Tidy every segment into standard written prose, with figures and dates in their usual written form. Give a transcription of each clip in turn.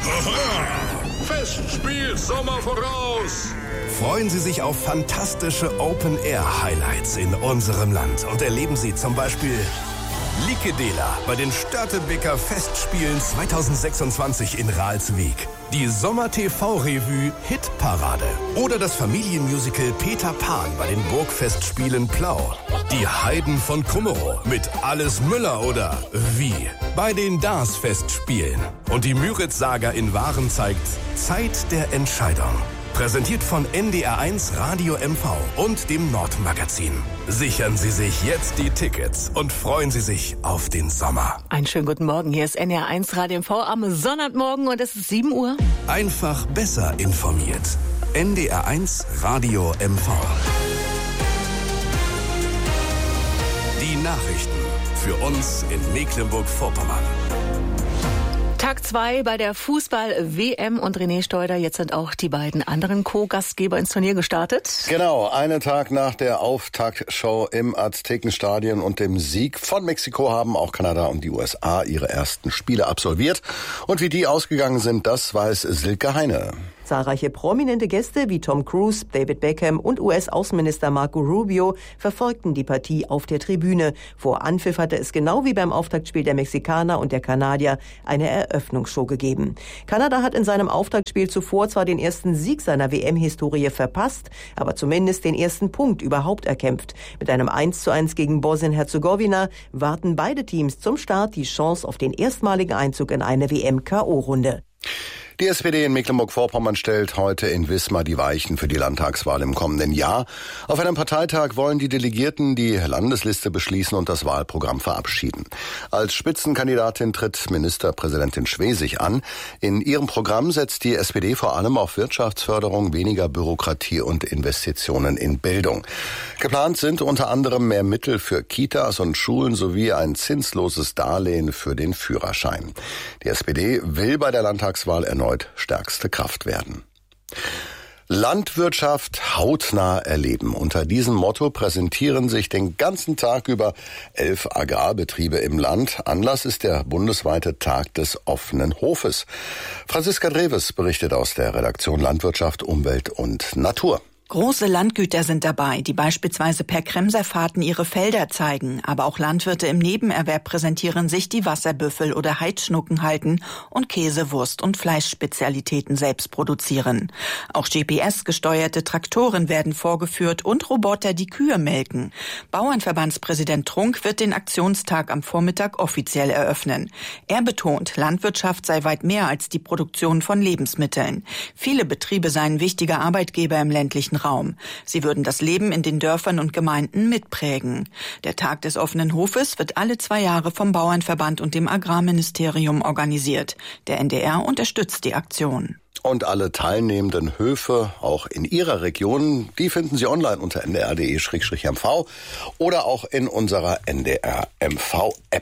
Festspiel Sommer voraus! Freuen Sie sich auf fantastische Open-Air-Highlights in unserem Land und erleben Sie zum Beispiel Likedela bei den Störtebeker Festspielen 2026 in Ralswiek, die Sommer-TV-Revue Hitparade oder das Familienmusical Peter Pan bei den Burgfestspielen Plau, die Heiden von Kummerow mit Alles Müller oder Wie bei den DARS-Festspielen und die Müritz-Saga in Waren zeigt Zeit der Entscheidung. Präsentiert von NDR1 Radio MV und dem Nordmagazin. Sichern Sie sich jetzt die Tickets und freuen Sie sich auf den Sommer. Einen schönen guten Morgen, hier ist NDR1 Radio MV am Sonntagmorgen und es ist 7 Uhr. Einfach besser informiert. NDR1 Radio MV. Die Nachrichten für uns in Mecklenburg-Vorpommern. Tag 2 bei der Fußball-WM und René Steuder. Jetzt sind auch die beiden anderen Co-Gastgeber ins Turnier gestartet. Genau, einen Tag nach der Auftaktshow im Aztekenstadion und dem Sieg von Mexiko haben auch Kanada und die USA ihre ersten Spiele absolviert. Und wie die ausgegangen sind, das weiß Silke Heine. Zahlreiche prominente Gäste wie Tom Cruise, David Beckham und US-Außenminister Marco Rubio verfolgten die Partie auf der Tribüne. Vor Anpfiff hatte es genau wie beim Auftaktspiel der Mexikaner und der Kanadier eine Eröffnungsshow gegeben. Kanada hat in seinem Auftaktspiel zuvor zwar den ersten Sieg seiner WM-Historie verpasst, aber zumindest den ersten Punkt überhaupt erkämpft. Mit einem 1:1 gegen Bosnien-Herzegowina warten beide Teams zum Start die Chance auf den erstmaligen Einzug in eine WM-KO-Runde. Die SPD in Mecklenburg-Vorpommern stellt heute in Wismar die Weichen für die Landtagswahl im kommenden Jahr. Auf einem Parteitag wollen die Delegierten die Landesliste beschließen und das Wahlprogramm verabschieden. Als Spitzenkandidatin tritt Ministerpräsidentin Schwesig an. In ihrem Programm setzt die SPD vor allem auf Wirtschaftsförderung, weniger Bürokratie und Investitionen in Bildung. Geplant sind unter anderem mehr Mittel für Kitas und Schulen sowie ein zinsloses Darlehen für den Führerschein. Die SPD will bei der Landtagswahl erneut stärkste Kraft werden. Landwirtschaft hautnah erleben. Unter diesem Motto präsentieren sich den ganzen Tag über 11 Agrarbetriebe im Land. Anlass ist der bundesweite Tag des offenen Hofes. Franziska Dreves berichtet aus der Redaktion Landwirtschaft, Umwelt und Natur. Große Landgüter sind dabei, die beispielsweise per Kremserfahrten ihre Felder zeigen. Aber auch Landwirte im Nebenerwerb präsentieren sich, die Wasserbüffel oder Heidschnucken halten und Käse, Wurst und Fleischspezialitäten selbst produzieren. Auch GPS-gesteuerte Traktoren werden vorgeführt und Roboter, die Kühe melken. Bauernverbandspräsident Trunk wird den Aktionstag am Vormittag offiziell eröffnen. Er betont, Landwirtschaft sei weit mehr als die Produktion von Lebensmitteln. Viele Betriebe seien wichtige Arbeitgeber im ländlichen Raum. Sie würden das Leben in den Dörfern und Gemeinden mitprägen. Der Tag des offenen Hofes wird alle 2 Jahre vom Bauernverband und dem Agrarministerium organisiert. Der NDR unterstützt die Aktion. Und alle teilnehmenden Höfe, auch in Ihrer Region, die finden Sie online unter ndr.de/mv oder auch in unserer NDR-MV-App.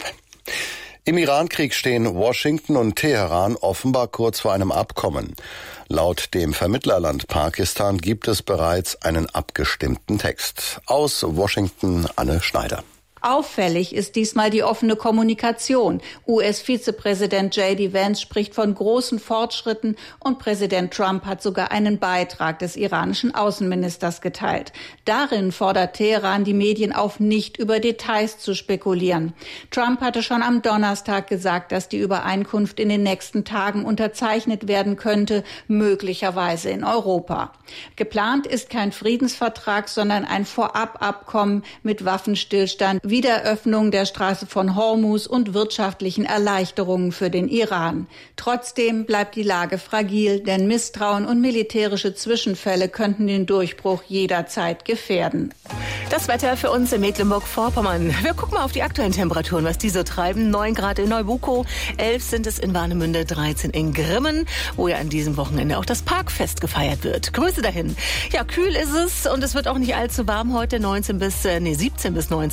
Im Irankrieg stehen Washington und Teheran offenbar kurz vor einem Abkommen. Laut dem Vermittlerland Pakistan gibt es bereits einen abgestimmten Text. Aus Washington Anne Schneider. Auffällig ist diesmal die offene Kommunikation. US-Vizepräsident J.D. Vance spricht von großen Fortschritten und Präsident Trump hat sogar einen Beitrag des iranischen Außenministers geteilt. Darin fordert Teheran die Medien auf, nicht über Details zu spekulieren. Trump hatte schon am Donnerstag gesagt, dass die Übereinkunft in den nächsten Tagen unterzeichnet werden könnte, möglicherweise in Europa. Geplant ist kein Friedensvertrag, sondern ein Vorababkommen mit Waffenstillstand, Wiederöffnung der Straße von Hormuz und wirtschaftlichen Erleichterungen für den Iran. Trotzdem bleibt die Lage fragil, denn Misstrauen und militärische Zwischenfälle könnten den Durchbruch jederzeit gefährden. Das Wetter für uns in Mecklenburg-Vorpommern. Wir gucken mal auf die aktuellen Temperaturen, was die so treiben. 9 Grad in Neubukow, 11 sind es in Warnemünde, 13 in Grimmen, wo ja an diesem Wochenende auch das Parkfest gefeiert wird. Grüße dahin. Ja, kühl ist es und es wird auch nicht allzu warm heute, 17 bis 19 Grad.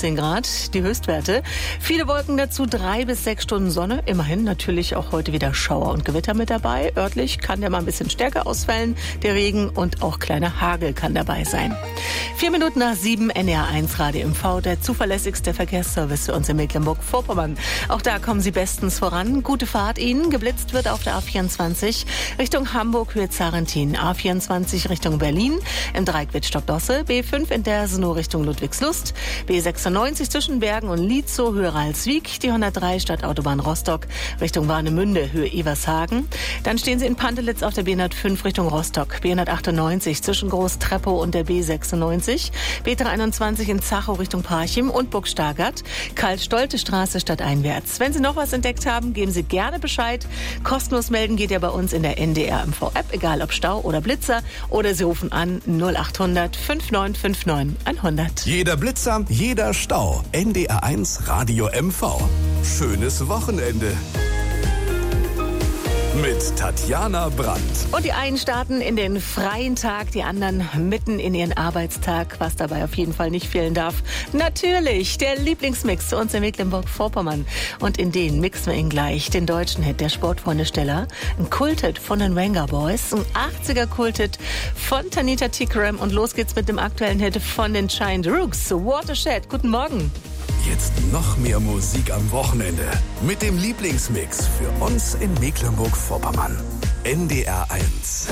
Grad, die Höchstwerte. Viele Wolken dazu, 3 bis 6 Stunden Sonne. Immerhin natürlich auch heute wieder Schauer und Gewitter mit dabei. Örtlich kann der mal ein bisschen stärker ausfallen, der Regen, und auch kleiner Hagel kann dabei sein. 4 Minuten nach 7, NDR1 Radio MV, der zuverlässigste Verkehrsservice für uns in Mecklenburg-Vorpommern. Auch da kommen Sie bestens voran. Gute Fahrt Ihnen. Geblitzt wird auf der A24 Richtung Hamburg, Höhe Zarentin. A24 Richtung Berlin. Im Dreieck Wittstock-Dosse. B5 in Dersenow Richtung Ludwigslust. B96 zwischen Bergen und Lietzow, Höhe Ralswiek. Die 103 Stadtautobahn Rostock Richtung Warnemünde, Höhe Evershagen. Dann stehen Sie in Pantelitz auf der B105 Richtung Rostock. B198 zwischen Groß-Treppow und der B96. B321 in Zachow Richtung Parchim und Burgstargard. Karl-Stolte-Straße stadteinwärts. Wenn Sie noch was entdeckt haben, geben Sie gerne Bescheid. Kostenlos melden geht ja bei uns in der NDR MV-App, egal ob Stau oder Blitzer. Oder Sie rufen an 0800 5959 100. Jeder Blitzer, jeder Stau. NDR1 Radio MV. Schönes Wochenende. Mit Tatjana Brandt. Und die einen starten in den freien Tag, die anderen mitten in ihren Arbeitstag. Was dabei auf jeden Fall nicht fehlen darf, natürlich der Lieblingsmix zu uns in Mecklenburg-Vorpommern. Und in den mixen wir ihn gleich. Den deutschen Hit der Sportfreunde-Steller, ein Kulthit von den Venga Boys, ein 80er Kulthit von Tanita Tikaram. Und los geht's mit dem aktuellen Hit von den Giant Rooks, Watershed. Guten Morgen. Jetzt noch mehr Musik am Wochenende. Mit dem Lieblingsmix für uns in Mecklenburg-Vorpommern. NDR1.